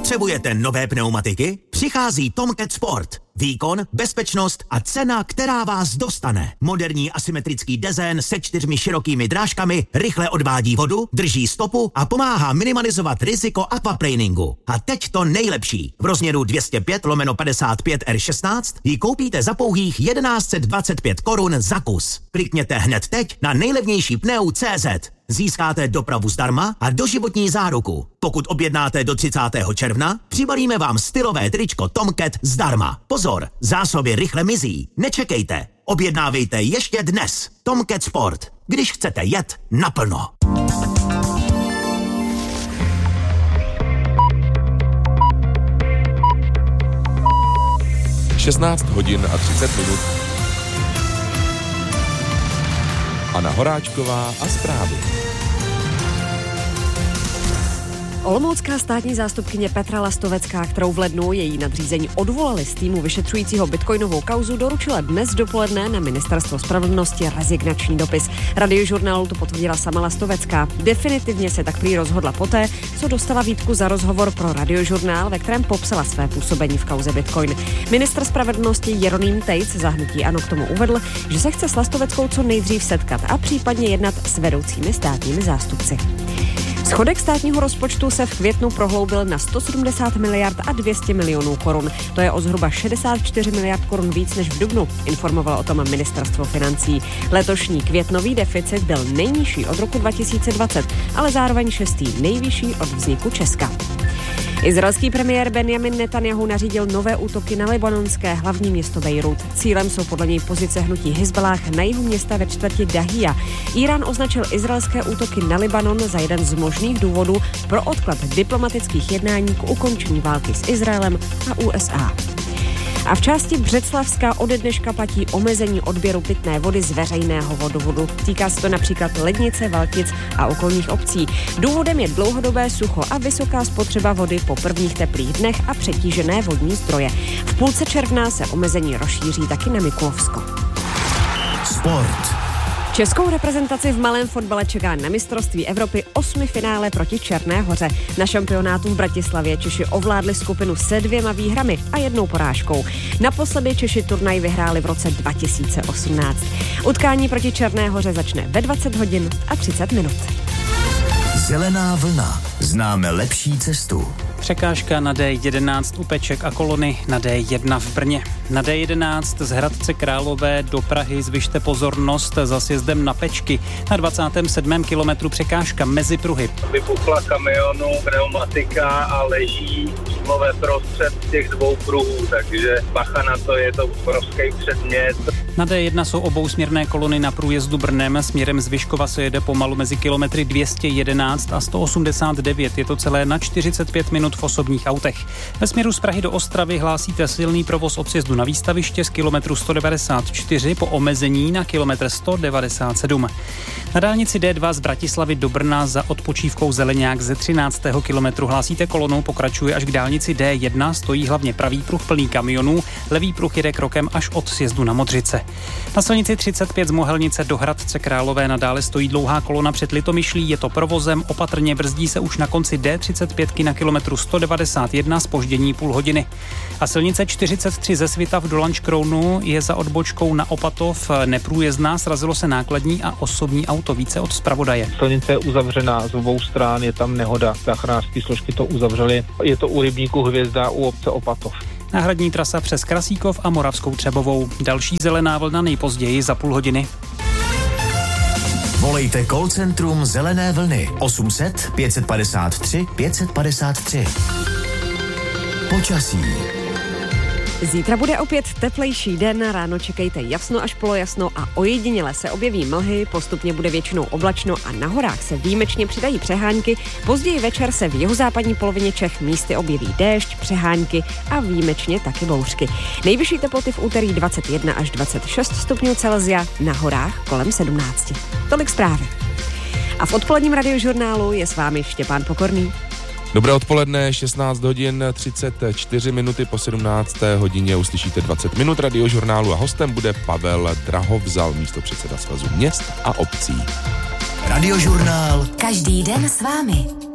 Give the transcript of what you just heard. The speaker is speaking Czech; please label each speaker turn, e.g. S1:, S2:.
S1: Potřebujete nové pneumatiky? Přichází Tomcat Sport. Výkon, bezpečnost a cena, která vás dostane. Moderní asymetrický dezén se 4 širokými drážkami rychle odvádí vodu, drží stopu a pomáhá minimalizovat riziko aquaplaningu. A teď to nejlepší. V rozměru 205/55 R16 ji koupíte za pouhých 1125 korun za kus. Klikněte hned teď na nejlevnější pneu.cz. Získáte dopravu zdarma a doživotní záruku. Pokud objednáte do 30. června, přibalíme vám stylové tričko Tomcat zdarma. Pozor, zásoby rychle mizí. Nečekejte. Objednávejte ještě dnes. Tomcat Sport. Když chcete jet naplno.
S2: (16:30) Anna Horáčková a zprávy.
S3: Olomoucká státní zástupkyně Petra Lastovecká, kterou v lednu její nadřízení odvolali z týmu vyšetřujícího bitcoinovou kauzu, doručila dnes dopoledne na Ministerstvo spravedlnosti rezignační dopis. Radiožurnálu to potvrdila sama Lastovecká. Definitivně se tak prý rozhodla poté, co dostala výtku za rozhovor pro Radiožurnál, ve kterém popsala své působení v kauze Bitcoin. Ministr spravedlnosti Jeroným Tejc za hnutí ANO k tomu uvedl, že se chce s Lastoveckou co nejdřív setkat a případně jednat s vedoucími státními zástupci. Schodek státního rozpočtu se v květnu prohloubil na 170 miliard a 200 milionů korun. To je o zhruba 64 miliard korun víc než v dubnu, informovalo o tom Ministerstvo financí. Letošní květnový deficit byl nejnižší od roku 2020, ale zároveň 6. nejvyšší od vzniku Česka. Izraelský premiér Benjamin Netanjahu nařídil nové útoky na libanonské hlavní město Bejrút. Cílem jsou podle něj pozice hnutí Hizballáh na jihu města ve čtvrti Dahija. Irán označil izraelské útoky na Libanon za jeden z možných důvodů pro odklad diplomatických jednání k ukončení války s Izraelem a USA. A v části Břeclavska ode dneška platí omezení odběru pitné vody z veřejného vodovodu. Týká se to například Lednice, Valtic a okolních obcí. Důvodem je dlouhodobé sucho a vysoká spotřeba vody po prvních teplých dnech a přetížené vodní zdroje. V půlce června se omezení rozšíří taky na Mikulovsko.
S1: Sport.
S3: Českou reprezentaci v malém fotbale čeká na mistrovství Evropy 8. finále proti Černé Hoře. Na šampionátu v Bratislavě Češi ovládli skupinu se 2 výhrami a 1 porážkou. Naposledy Češi turnaj vyhráli v roce 2018. Utkání proti Černé Hoře začne ve 20 hodin a 30 minut.
S1: Zelená vlna. Známe lepší cestu.
S4: Překážka na D11 u Peček a Kolony, na D1 v Brně. Na D11 z Hradce Králové do Prahy zvyšte pozornost za sjezdem na Pečky. Na 27. kilometru překážka mezi pruhy.
S5: Vypukla kamionu pneumatika a leží přímo ve prostřed těch 2 pruhů, takže bacha na to, je to obrovský předmět.
S4: Na D1 jsou obousměrné kolony na průjezdu Brnem. Směrem z Vyškova se jede pomalu mezi kilometry 211 a 189. Je to celé na 45 minut v osobních autech. Ve směru z Prahy do Ostravy hlásíte silný provoz od sjezdu na Výstaviště z kilometru 194 po omezení na kilometr 197. Na dálnici D2 z Bratislavy do Brna za odpočívkou Zeleňák ze 13. kilometru hlásíte kolonu, pokračuje až k dálnici D1, stojí hlavně pravý pruh plný kamionů, levý pruh jede krokem až od sjezdu na Modřice. Na silnici 35 z Mohelnice do Hradce Králové nadále stojí dlouhá kolona před Litomyšlí, je to provozem, opatrně brzdí se už na konci D35 na kilometru 191, zpoždění půl hodiny. A silnice 43 ze Svitav do Lanškrounu je za odbočkou na Opatov neprůjezdná, srazilo se nákladní a osobní auto, více od zpravodaje.
S5: Silnice je uzavřená z obou stran, je tam nehoda, záchranářské složky to uzavřely. Je to u rybníku Hvězda u obce Opatov.
S4: Náhradní trasa přes Krasíkov a Moravskou Třebovou. Další zelená vlna nejpozději za půl hodiny.
S1: Volejte call centrum Zelené vlny 800 553 553. Počasí.
S3: Zítra bude opět teplejší den, ráno čekejte jasno až polojasno a ojediněle se objeví mlhy, postupně bude většinou oblačno a na horách se výjimečně přidají přehánky, později večer se v jihozápadní polovině Čech místy objeví déšť, přehánky a výjimečně taky bouřky. Nejvyšší teploty v úterý 21 až 26 stupňů Celsia, na horách kolem 17. Tolik zprávy. A v odpoledním radiožurnálu je s vámi Štěpán Pokorný.
S2: Dobré odpoledne, 16 hodin 34 minuty po 17. hodině uslyšíte 20 minut radiožurnálu a hostem bude Pavel Drahovzal, místopředseda Svazu měst a obcí.
S1: Radiožurnál.
S6: Každý den s vámi.